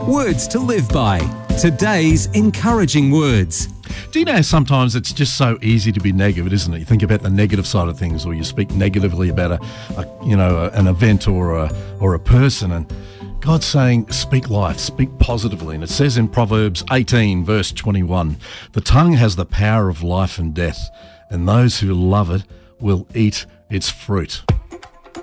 Words to live by. Today's encouraging words. Do you know sometimes it's just so easy to be negative, isn't it? You think about the negative side of things, or you speak negatively about an event or a person, and God's saying, speak life, speak positively. And it says in Proverbs 18, verse 21, the tongue has the power of life and death, and those who love it will eat its fruit.